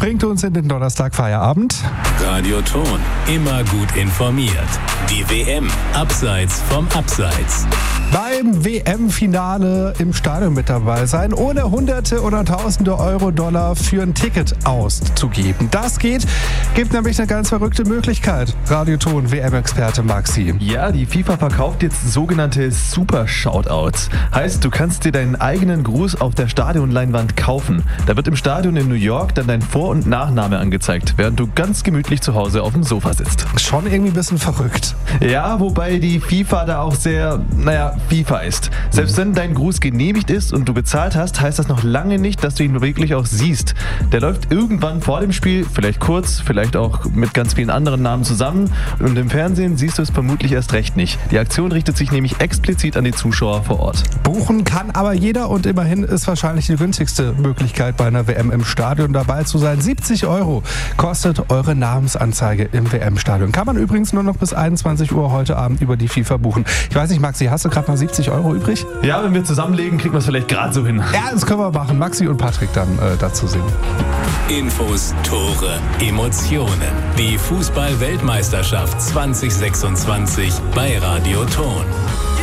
bringt uns in den Donnerstag-Feierabend. Radio Ton, immer gut informiert. Die WM, abseits vom Abseits. Beim WM-Finale im Stadion mit dabei sein, ohne Hunderte oder Tausende Euro-Dollar für ein Ticket auszugeben. Das gibt nämlich eine ganz verrückte Möglichkeit. Radio Ton, WM-Experte Maxi. Ja, die FIFA verkauft jetzt sogenannte Super-Shoutouts. Heißt, du kannst dir deinen eigenen Gruß auf der Stadionleinwand kaufen. Da wird im Stadion in New York dann dein Vor- und Nachname angezeigt, während du ganz gemütlich zu Hause auf dem Sofa sitzt. Schon irgendwie ein bisschen verrückt. Ja, wobei die FIFA da auch sehr, FIFA ist. Selbst wenn dein Gruß genehmigt ist und du bezahlt hast, heißt das noch lange nicht, dass du ihn wirklich auch siehst. Der läuft irgendwann vor dem Spiel, vielleicht kurz, vielleicht auch mit ganz vielen anderen Namen zusammen, und im Fernsehen siehst du es vermutlich erst recht nicht. Die Aktion richtet sich nämlich explizit an die Zuschauer vor Ort. Buchen kann aber jeder und immerhin ist wahrscheinlich die günstigste Möglichkeit bei einer WM im Stadion dabei zu sein. 70 € kostet eure Namensanzeige im WM-Stadion. Kann man übrigens nur noch bis 21 Uhr heute Abend über die FIFA buchen. Ich weiß nicht, Maxi, hast du gerade mal 70 € übrig? Ja, wenn wir zusammenlegen, kriegen wir es vielleicht gerade so hin. Ja, das können wir machen. Maxi und Patrick dann dazu singen. Infos, Tore, Emotionen. Die Fußball-Weltmeisterschaft 2026 bei Radio Ton.